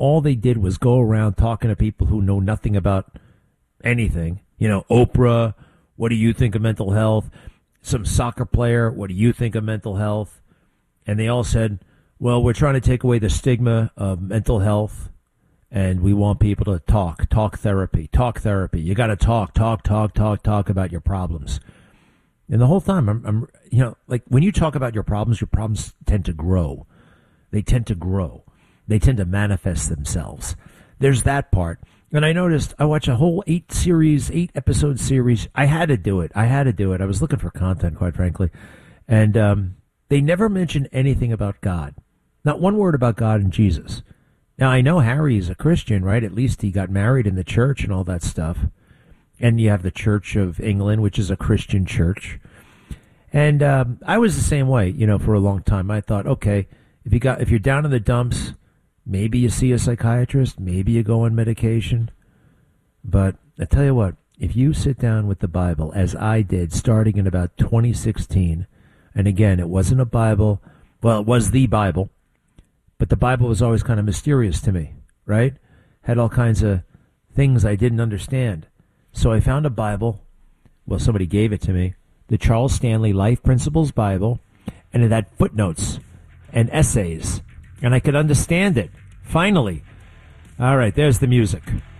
all they did was go around talking to people who know nothing about anything. You know, Oprah, what do you think of mental health? Some soccer player, what do you think of mental health? And they all said, well, we're trying to take away the stigma of mental health, and we want people to talk therapy. You got to talk about your problems. And the whole time, I'm like, when you talk about your problems tend to grow. They tend to grow. They tend to manifest themselves. There's that part. And I noticed, I watched a whole 8-episode series. I had to do it. I was looking for content, quite frankly. And they never mentioned anything about God. Not one word about God and Jesus. Now, I know Harry is a Christian, right? At least he got married in the church and all that stuff. And you have the Church of England, which is a Christian church. And I was the same way, for a long time. I thought, okay, if you're down in the dumps, maybe you see a psychiatrist, maybe you go on medication. But I tell you what, if you sit down with the Bible, as I did, starting in about 2016, and again, it wasn't a Bible, well, it was the Bible, but the Bible was always kind of mysterious to me, right? Had all kinds of things I didn't understand. So I found a Bible, well, somebody gave it to me, the Charles Stanley Life Principles Bible, and it had footnotes and essays, and I could understand it. Finally. All right, there's the music.